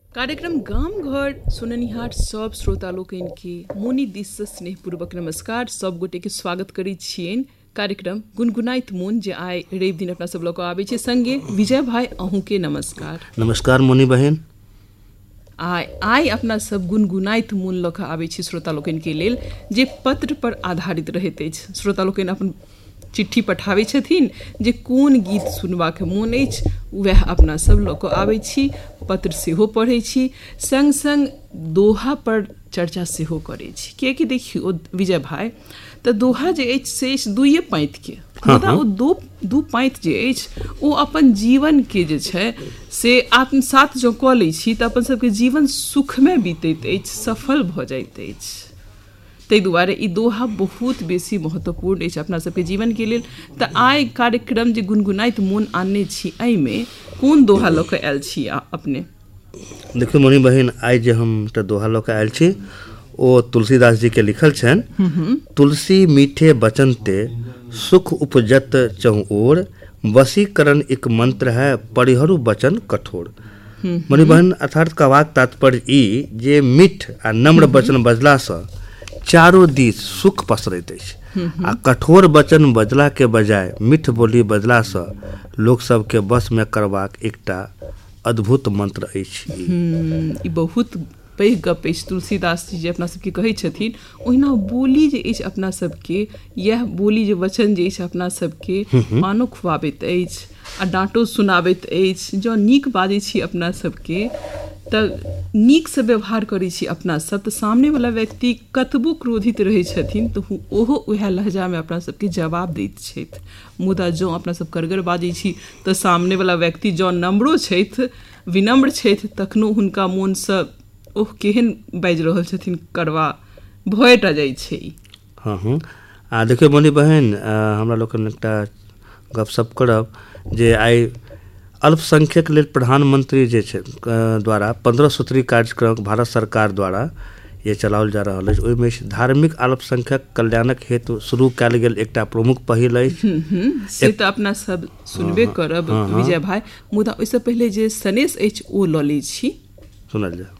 कार्यक्रम गाम घर सुननिहार सब श्रोता लोकनि के मोनी दिस से स्नेहपूर्वक नमस्कार। सब गोटे के स्वागत करै छियनि कार्यक्रम गुनगुनाइत मोन जे आइ रवि दिन अपना सब लोग आबै छै संगे। विजय भाई अहूँ के नमस्कार। नमस्कार मोनी बहन। आइ अपना सब गुनगुनाइत मोन लऽ कऽ आबै छी श्रोता लोकनि के लेल जे पत्र पर आधारित रहैत अछि। श्रोता लोकनि अपन चिट्ठी पठाबै छथिन जे कोन गीत सुनबाक मोन अछि वएह अपना सब लऽ कऽ आबै छी। पत्र सेहो पढ़ै छी, संग संग दोहा पर चर्चा सेहो करै छी। किएकि देखियौ विजय भाई तऽ दोहा जे अछि से अछि दुइये पैंतके, मुदा ओ दू पैंत जे अछि ओ अपन जीवन के जे छै से आत्मसात जँ कऽ लै छी तऽ अपन सबके जीवन सुखमय बीतैत अछि, सफल भऽ जाइत अछि। ताहि दुआरे ई दोहा बहुत बेसी महत्वपूर्ण अछि अपना सबके जीवन के लेल। तऽ आइ कार्यक्रम जे गुनगुनाइत मोन आनने छी एहिमे कोन दोहा लऽ कऽ आयल छी अपने? देखियौ मोनी बहन, आइ जे हम एकटा दोहा लऽ कऽ आयल छी ओ तुलसीदास जी के लिखल छनि। तुलसी मीठे बचन ते सुख उपजत चहु ओर, वशीकरण एक मंत्र है परिहरू वचन कठोर। मोनी बहन, अर्थात कहबाक तात्पर्य ई जे मीठ आ नम्र वचन बजलासँ चारो दिस सुख पसरैत अछि आ कठोर वचन बजला के बजाय मीठ बोली बजलासँ लोक सबके वश में करबाक एकटा अद्भुत मंत्र अछि। ई बहुत पैघ गप अछि। तुलसीदास जी जे अपना सबके कहै छथिन ओहिना बोली जे अछि अपना सबके, यह बोली जे वचन जे अछि अपना सबके पानो खुआबैत अछि आ डाँटो सुनाबैत अछि। जँ नीक बाजै छी अपना सबके तऽ नीकसँ व्यवहार करै छी अपना सब तऽ सामनेवला व्यक्ति कतबो क्रोधित रहै छथिन तऽ ओहो उएह लहजामे अपना सबके जवाब दैत छथि। मुदा जँ अपना सब कड़गर बाजै छी तऽ सामनेवला व्यक्ति जँ नम्रो छथि, विनम्र छथि, तखनो हुनका मोनसँ ओह केहन बाजि रहल छथिन कड़वा भएटा जाइ छै। आ देखियौ मोनी बहन, हमरा लोकनि एकटा गपशप करब जे आइ अल्पसंख्यक लेल प्रधानमंत्री जे छै द्वारा 15 सूत्री कार्यक्रम भारत सरकार द्वारा ये चलाओल जा रहल अछि। ओहिमे धार्मिक अल्पसंख्यक कल्याणक हेतु शुरू कयल गेल एकटा प्रमुख पहिल अछि। से तऽ अपना सब सुनबे करब विजय भाई, मुदा ओहिसँ पहिले जे सनेश अछि ओ लऽ लै छी। सुनल जाय।